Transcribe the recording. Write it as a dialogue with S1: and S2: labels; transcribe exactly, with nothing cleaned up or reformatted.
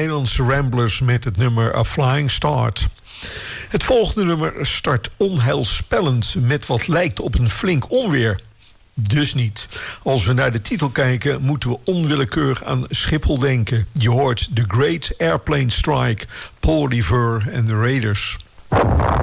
S1: Nederlandse Ramblers met het nummer A Flying Start. Het volgende nummer start onheilspellend met wat lijkt op een flink onweer. Dus niet. Als we naar de titel kijken, moeten we onwillekeurig aan Schiphol denken. Je hoort The Great Airplane Strike, Paul Revere en de Raiders.